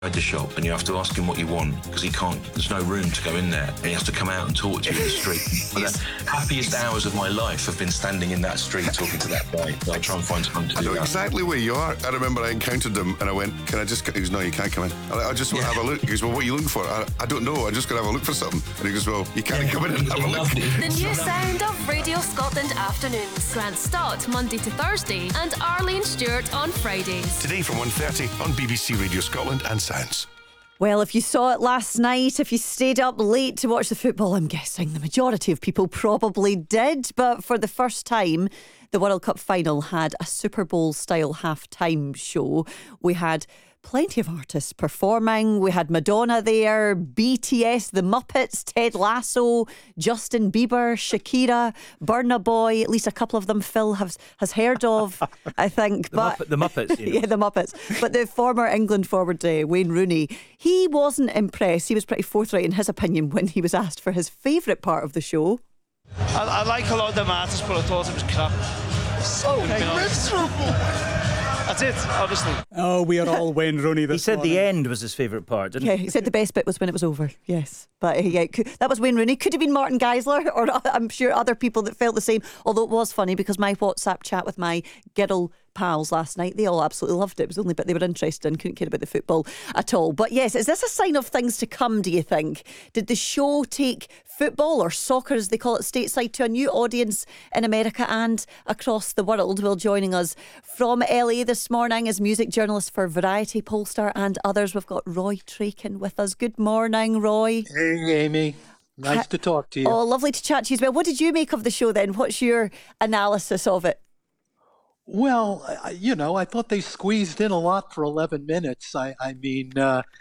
the shop and you have to ask him what you want because he can't, there's no room to go in there, and he has to come out and talk to you in the street. But the happiest hours of my life have been standing in that street talking to that guy. I try and find time to do that. I know exactly where you are. I remember I encountered him and I went, can I just, he goes, no, you can't come in. I just want to have a look. He goes, well, what are you looking for? I don't know, I'm just going to have a look for something. And he goes, well, you can't come in and have a look. The new sound of Radio Scotland afternoons. Grant Stott Monday to Thursday and Arlene Stewart on Fridays. Today from 1:30 on BBC Radio Scotland and Sounds. Well, if you saw it last night, if you stayed up late to watch the football, I'm guessing the majority of people probably did. But for the first time, the World Cup final had a Super Bowl style halftime show. We had plenty of artists performing. We had Madonna there, BTS, The Muppets, Ted Lasso, Justin Bieber, Shakira, Burna Boy. At least a couple of them Phil has heard of, I think. The Muppets. You know. Yeah, the Muppets. But the former England forward, Wayne Rooney, he wasn't impressed. He was pretty forthright in his opinion when he was asked for his favourite part of the show. I like a lot of them artists, but I thought it was crap. So miserable. That's it, obviously. Oh, we are all Wayne Rooney this He said morning. the end was his favourite part, didn't he? Yeah, he said the best bit was when it was over, yes. But yeah, that was Wayne Rooney. Could have been Martin Geisler, or I'm sure other people that felt the same. Although it was funny because my WhatsApp chat with my girl pals last night, they all absolutely loved it. It was the only bit they were interested in, couldn't care about the football at all. But yes, is this a sign of things to come, do you think? Did the show take football, or soccer as they call it stateside, to a new audience in America and across the world? Well, joining us from LA this morning is music journalist for Variety, Polestar and others. We've got Roy Trakin with us. Good morning, Roy. Hey, Amy. Nice to talk to you. Oh, lovely to chat to you as well. What did you make of the show then? What's your analysis of it? Well, I thought they squeezed in a lot for 11 minutes. I mean,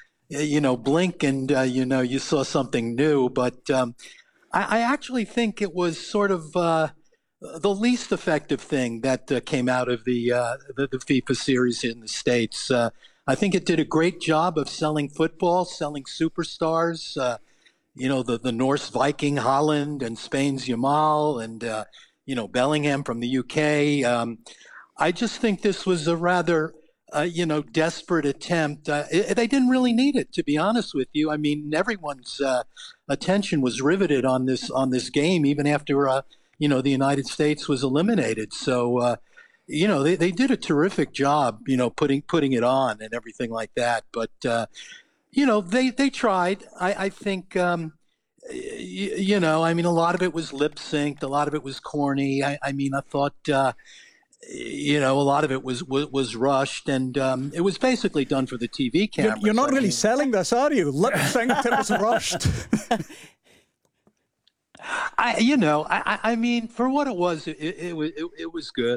blink and, you saw something new. But I actually think it was sort of the least effective thing that came out of the FIFA series in the States. I think it did a great job of selling football, selling superstars, the Norse Viking Haaland and Spain's Jamal and, Bellingham from the UK. I just think this was a rather, desperate attempt. They didn't really need it, to be honest with you. I mean, everyone's attention was riveted on this game, even after, the United States was eliminated. So, they did a terrific job, putting it on and everything like that. But, they tried. I think, a lot of it was lip synced. A lot of it was corny. I thought, a lot of it was rushed, and it was basically done for the TV camera. You're not really selling this, are you? Lip synced, it was rushed. I mean, for what it was, it was good.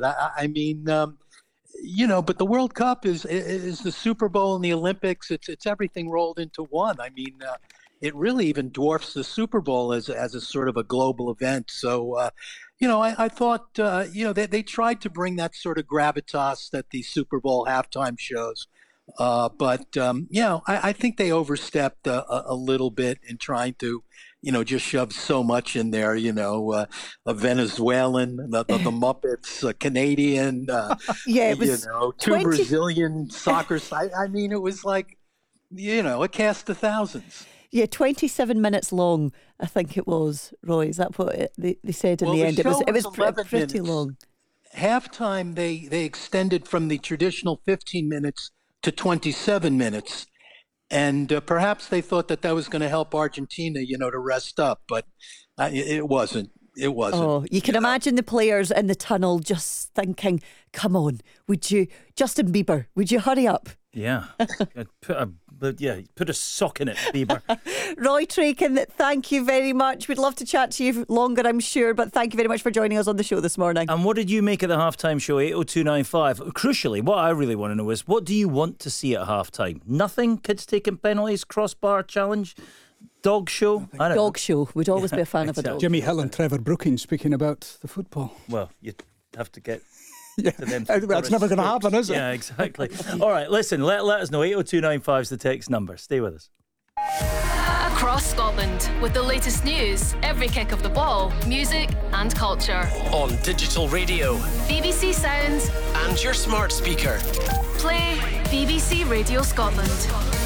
But the World Cup is the Super Bowl and the Olympics. It's everything rolled into one. I mean, it really even dwarfs the Super Bowl as a sort of a global event. So, I thought, they tried to bring that sort of gravitas that the Super Bowl halftime shows. But I think they overstepped a little bit in trying to, just shove so much in there, a Venezuelan, the Muppets, a Canadian, it was two Brazilian soccer sides. I mean, it was like, a cast of thousands. Yeah, 27 minutes long, I think it was, Roy. Is that what they said in the end? It was pretty long. Halftime, they extended from the traditional 15 minutes to 27 minutes. And perhaps they thought that was going to help Argentina, to rest up. But it wasn't. It wasn't. Oh, you can imagine the players in the tunnel just thinking, come on, Justin Bieber, would you hurry up? Yeah. Put a sock in it, Bieber. Roy Trakin, thank you very much. We'd love to chat to you longer, I'm sure, but thank you very much for joining us on the show this morning. And what did you make of the halftime show, 80295? Crucially, what I really want to know is, what do you want to see at halftime? Nothing? Kids taking penalties? Crossbar challenge? Dog show? Dog show. Would always be a fan of a dog. Jimmy Hill and Trevor Brookings speaking about the football. Well, you'd have to get... That's never going to happen, is it? Yeah, exactly. All right, listen, let us know. 80295 is the text number. Stay with us. Across Scotland, with the latest news, every kick of the ball, music and culture. On digital radio, BBC Sounds and your smart speaker. Play BBC Radio Scotland.